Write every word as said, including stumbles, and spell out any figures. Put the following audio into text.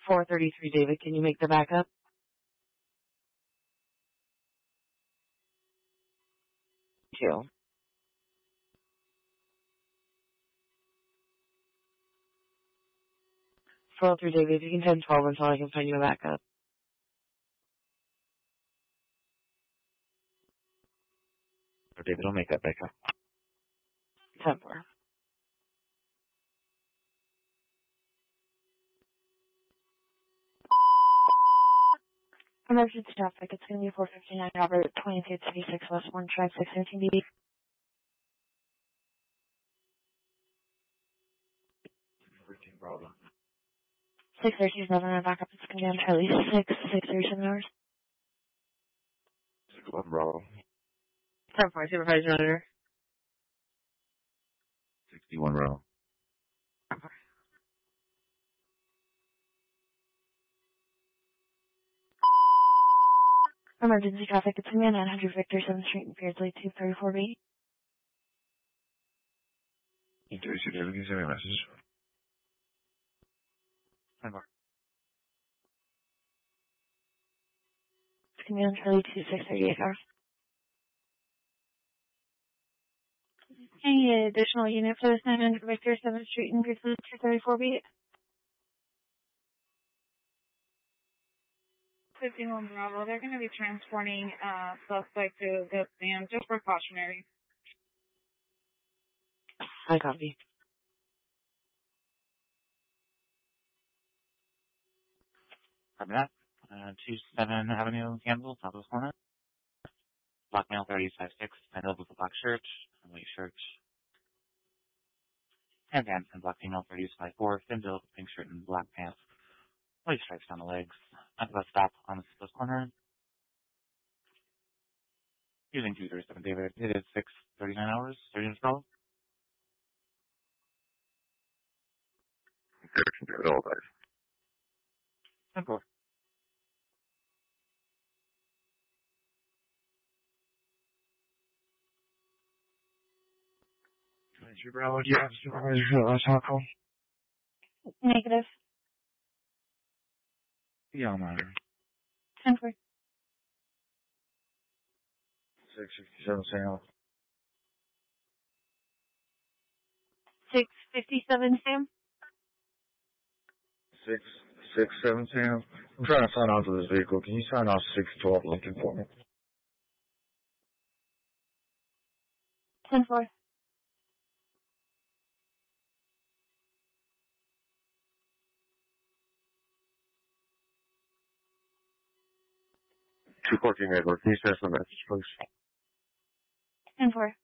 four thirty-three, David. Can you make the backup? Two. four oh three, David. If you can ten twelve until I can find you a backup. David, I'll make that backup. ten four. Emergency traffic. It's going to be four fifty-nine Robert, twenty-two thirty-six West one Drive, six thirteen B. Everything problem. six thirty seven and backup. It's going to be on at least six, six thirty-seven hours. six eleven Bravo. ten four, supervisor monitor. sixty-one Bravo. Emergency traffic. It's going to be on nine hundred Victor seventh Street in Beardsley, two thirty-four B. two thirty-two, David, can you send me a message? ten four. It's going to be on Charlie two six thirty-eight hours. Any additional unit for this nine hundred Victor seventh Street in Beardsley, two thirty-four B? fifty-one Bravo. They're going to be transporting uh, suspect to the stand, just precautionary. I copy. Copy that. Uh, two seven Avenue, Campbell, Southwest corner. Black male thirty five six, titled with a black shirt, a white shirt. And pants, and black female thirty five four, thin build, pink shirt and black pants. White stripes down the legs. At the stop on the southwest corner. Using two thirty-seven David. It is six thirty-nine hours. thirty minutes ago. David, all guys. ten four. twenty-three Bravo, do you have a supervisor for the last hot call? Negative. Yeah, I'm on. ten four. six sixty-seven Sam. six fifty-seven Sam. six six seven Sam. I'm trying to sign on to this vehicle. Can you sign off six twelve Lincoln for me? ten four. two fourteen Edward, can you send us a message, please? ten four.